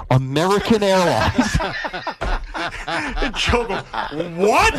American Airlines. And Joe goes, what?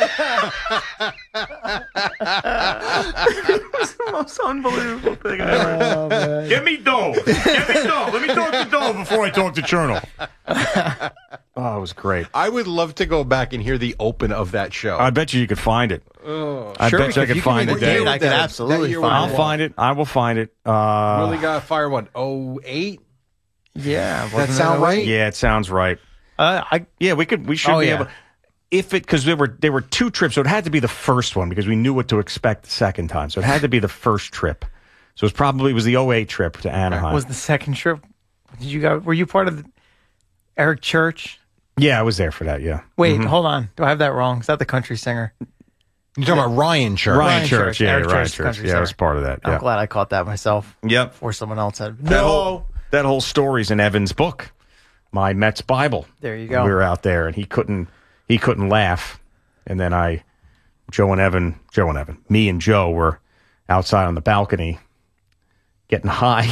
It was the most unbelievable thing ever. Give me dough. Give me dough. Let me talk to Doe before I talk to Chernow. Oh, it was great. I would love to go back and hear the open of that show. I bet you could find it. I Sure, bet you I if could you find give it, me the Dave. date, I could absolutely find I'll it. find it. I will find it. Really got fired, what, 08? Yeah. That sound right? Yeah, it sounds right. Yeah, we should be able. Because there were two trips, so it had to be the first one because we knew what to expect the second time. So it had to be the first trip. So it was the 08 trip to Anaheim. Was the second trip? Were you part of Eric Church? Yeah, I was there for that. Yeah. Wait, hold on. Do I have that wrong? Is that the country singer? You're talking about Ryan Church. Ryan Church. Yeah, Eric Ryan Church, Church. country Yeah, I was singer. part of that. I'm Yeah. glad I caught that myself. Yep. Before someone else had. That whole story's in Evan's book, My Mets Bible. There you go. We were out there, and he couldn't laugh. And then me and Joe were outside on the balcony getting high.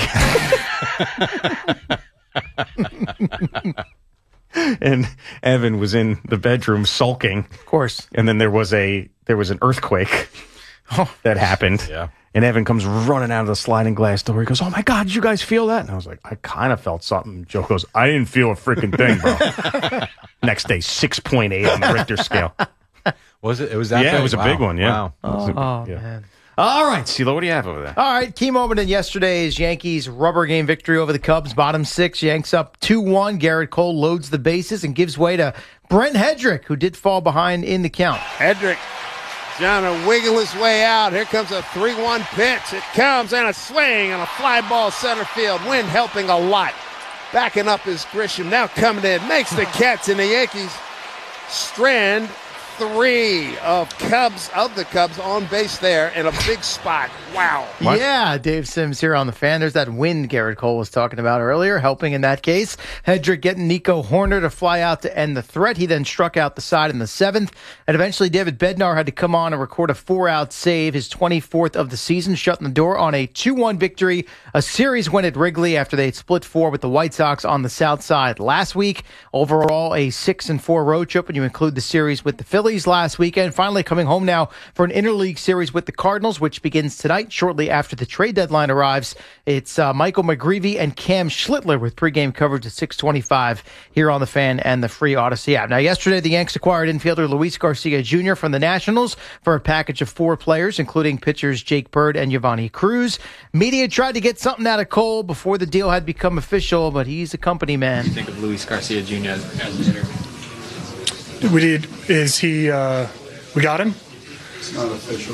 And Evan was in the bedroom sulking. Of course. And then there was an earthquake that happened. Yeah. And Evan comes running out of the sliding glass door. He goes, "Oh my God, did you guys feel that?" And I was like, "I kind of felt something." Joe goes, "I didn't feel a freaking thing, bro." Next day, 6.8 on the Richter scale. Was it? It was that Yeah, big? it was a big one, yeah. Wow. Man. All right, CeeLo, what do you have over there? All right, key moment in yesterday's Yankees rubber game victory over the Cubs. Bottom six, Yanks up 2-1. Garrett Cole loads the bases and gives way to Brent Hedrick, who did fall behind in the count. Hedrick trying to wiggle his way out. Here comes a 3-1 pitch. It comes and a swing and a fly ball center field. Wind helping a lot. Backing up is Grisham. Now coming in. Makes the catch, and the Yankees strand 3 of the Cubs on base there in a big spot. Wow. What? Yeah, Dave Sims here on the Fan. There's that wind Garrett Cole was talking about earlier, helping in that case. Hedrick getting Nico Horner to fly out to end the threat. He then struck out the side in the 7th. And eventually David Bednar had to come on and record a 4-out save, his 24th of the season, shutting the door on a 2-1 victory. A series win at Wrigley after they'd split 4 with the White Sox on the south side last week. Overall, a 6-4 road trip when you include the series with the Phillies last weekend. Finally coming home now for an interleague series with the Cardinals, which begins tonight shortly after the trade deadline arrives. It's Michael McGreevy and Cam Schlittler with pregame coverage at 6:25 here on the Fan and the free Odyssey app. Now, yesterday, the Yanks acquired infielder Luis Garcia Jr. from the Nationals for a package of 4 players, including pitchers Jake Bird and Giovanni Cruz. Media tried to get something out of Cole before the deal had become official, but he's a company man. What do you think of Luis Garcia Jr. as a hitter? We did. Is he? We got him. It's not official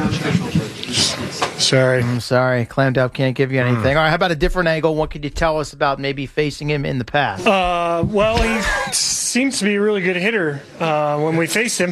yet. Sorry. I'm sorry. Clammed up, can't give you anything. All right, how about a different angle? What could you tell us about maybe facing him in the past? Well, he seems to be a really good hitter when we faced him.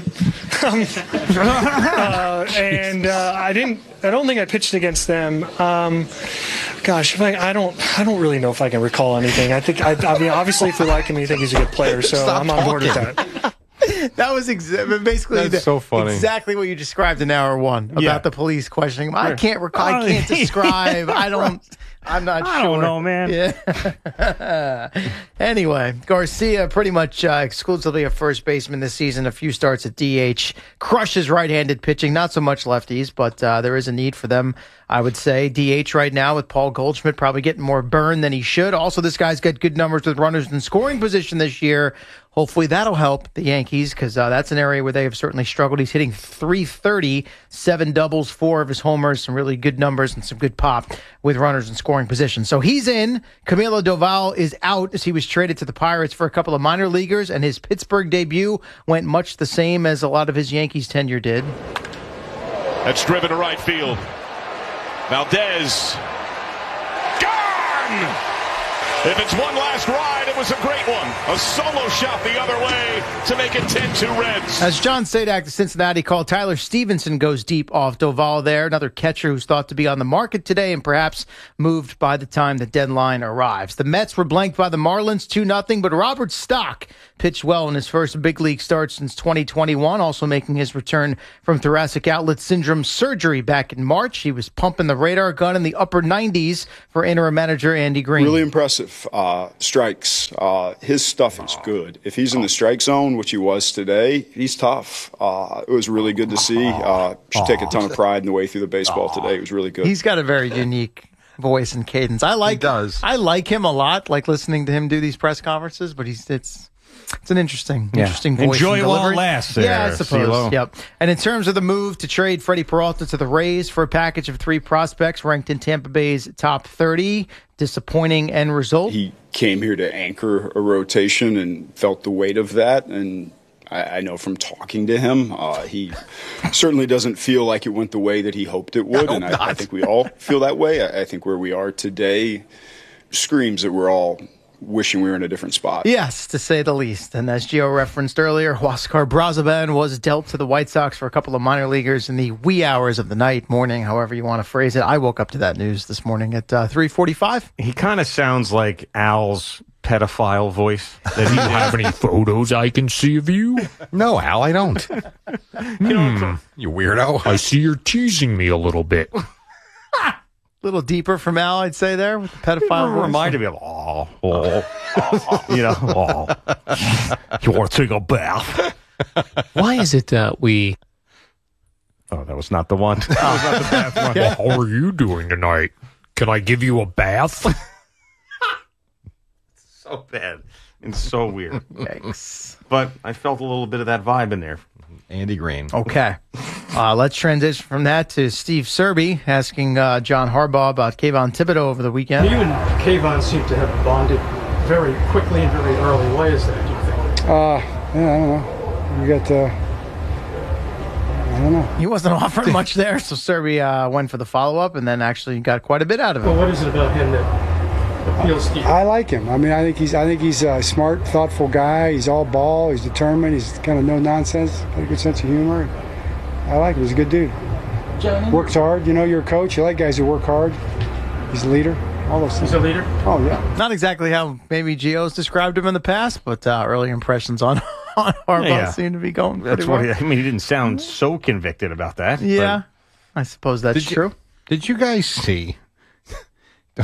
And I don't think I pitched against them. Gosh, I don't really know if I can recall anything. I mean, obviously, if we like him, you think he's a good player, so I'm on board with that. That was basically so funny. Exactly what you described in hour 1 about the police questioning him. I can't recall. I can't describe. I'm not sure. I don't know, man. Yeah. Anyway, Garcia pretty much exclusively a first baseman this season. A few starts at DH. Crushes right-handed pitching. Not so much lefties, but there is a need for them, I would say. DH right now with Paul Goldschmidt probably getting more burn than he should. Also, this guy's got good numbers with runners in scoring position this year. Hopefully that'll help the Yankees because that's an area where they have certainly struggled. He's hitting .330, 7 doubles, 4 of his homers, some really good numbers and some good pop with runners in scoring position. So he's in. Camilo Doval is out as he was traded to the Pirates for a couple of minor leaguers, and his Pittsburgh debut went much the same as a lot of his Yankees tenure did. That's driven to right field. Valdez. Gone! If it's one last ride, it was a great one. A solo shot the other way to make it 10-2 Reds. As John Sadak of Cincinnati called, Tyler Stevenson goes deep off Doval there. Another catcher who's thought to be on the market today and perhaps moved by the time the deadline arrives. The Mets were blanked by the Marlins 2-0, but Robert Stock pitched well in his first big league start since 2021, also making his return from thoracic outlet syndrome surgery back in March. He was pumping the radar gun in the upper 90s for interim manager Andy Green. Really impressive. aggressive strikes. His stuff is good. If he's in the strike zone, which he was today, he's tough. It was really good to see. Should take a ton of pride in the way through the baseball today. It was really good. He's got a very unique voice and cadence. I like him a lot, like listening to him do these press conferences, but it's an interesting voice. Enjoy and it while it delivery. lasts there, Yeah, I suppose. CeeLo. Yep. And in terms of the move to trade Freddie Peralta to the Rays for a package of 3 prospects ranked in Tampa Bay's top 30, disappointing end result. He came here to anchor a rotation and felt the weight of that. And I know from talking to him, he certainly doesn't feel like it went the way that he hoped it would. And I think we all feel that way. I think where we are today screams that we're all wishing we were in a different spot. Yes, to say the least. And as Gio referenced earlier, Huáscar Brazoban was dealt to the White Sox for a couple of minor leaguers in the wee hours of the night, morning, however you want to phrase it. I woke up to that news this morning at 3:45. He kind of sounds like Al's pedophile voice. Do you have any photos I can see of you? No, Al, I don't. You weirdo. I see you're teasing me a little bit. A little deeper from Al, I'd say, there with the pedophile voice. Reminded me of, you want to take a bath? Why is it that we... Oh, that was not the one. That was not the bath one. Well, how are you doing tonight? Can I give you a bath? So bad and so weird. Yikes. But I felt a little bit of that vibe in there. Andy Green. Okay. Let's transition from that to Steve Serby asking John Harbaugh about Kayvon Thibodeau over the weekend. You and Kayvon seem to have bonded very quickly and very early. Why is that, do you think? I don't know. We got, I don't know. He wasn't offering much there, so Serby went for the follow-up and then actually got quite a bit out of it. Well, what is it about him that appeals to you? I like him. I mean, I think he's a smart, thoughtful guy. He's all ball. He's determined. He's kind of no nonsense. Got a good sense of humor. I like him. He's a good dude. Works hard. You know, you're a coach. You like guys who work hard. He's a leader. All those things. He's a leader? Oh, yeah. Not exactly how maybe Gio's described him in the past, but early impressions on Harbaugh seem to be going pretty well. What, I mean, he didn't sound so convicted about that. Yeah, I suppose that's true. Did you guys see the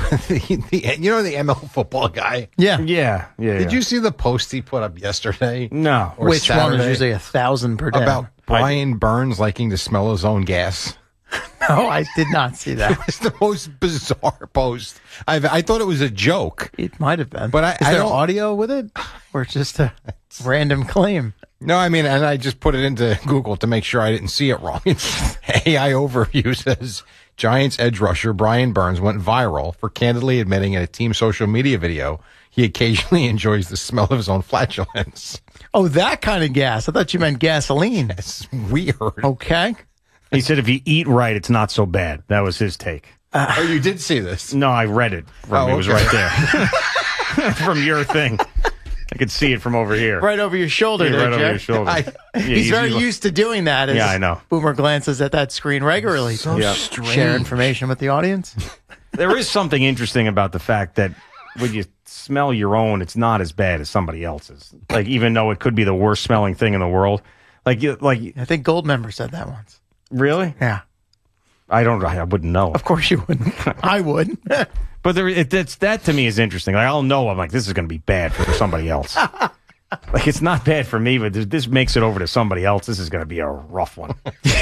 ML football guy? Yeah. Did you see the post he put up yesterday? No. Or Which one Saturday? was usually 1,000 per day? About Brian Burns liking to smell his own gas. No, I did not see that. It was the most bizarre post. I thought it was a joke. It might have been. But Is I there don't- audio with it? Or just a random claim? No, I mean, and I just put it into Google to make sure I didn't see it wrong. AI overview says Giants edge rusher Brian Burns went viral for candidly admitting in a team social media video he occasionally enjoys the smell of his own flatulence. Oh, that kind of gas. I thought you meant gasoline. It's weird. Okay. He said if you eat right, it's not so bad. That was his take. Oh, you did see this? No, I read it. It was right there. From your thing. I could see it from over here. Right over your shoulder there, right over Jay. your shoulder. He's very used to doing that. As I know. Boomer glances at that screen regularly So to strange. share information with the audience. There is something interesting about the fact that when you smell your own, it's not as bad as somebody else's. Like, even though it could be the worst smelling thing in the world. I think Goldmember said that once. Really? Yeah. I wouldn't know. Of course you wouldn't. I would. But that to me is interesting. Like, I'll know. I'm like, this is going to be bad for somebody else. Like, it's not bad for me, but this makes it over to somebody else. This is going to be a rough one.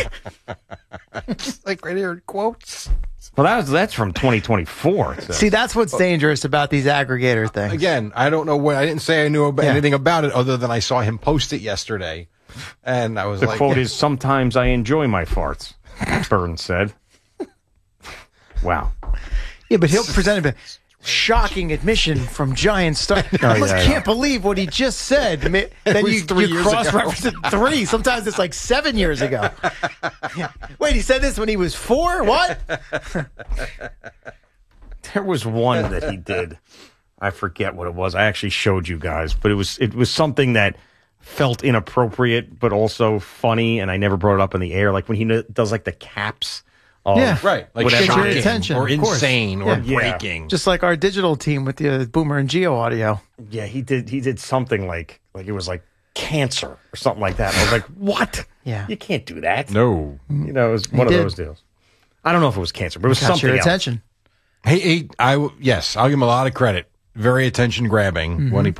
Just like right here in quotes. Well, that's from 2024. it says. See, that's what's dangerous about these aggregator things. Again, I don't know what I didn't say I knew anything about it other than I saw him post it yesterday. And I was The like, quote is, sometimes I enjoy my farts, Burns said. Wow. Yeah, but he'll present a shocking admission from Giant star. I almost can't believe what he just said. Then you 3 years cross-reference it 3. Sometimes it's like 7 years ago. Yeah. Wait, he said this when he was 4? What? There was one that he did. I forget what it was. I actually showed you guys, but it was something that felt inappropriate, but also funny, and I never brought it up in the air. Like when he does like the caps. Right. Like Get your shocking attention, or of course. insane or Yeah. breaking. Just like our digital team with the Boomer and Geo audio. Yeah, he did something like it was like cancer or something like that. I was like, what? Yeah. You can't do that. No. You know, it was one of those deals. I don't know if it was cancer, but it was Got something your else. attention. Yes, I'll give him a lot of credit. very attention grabbing when he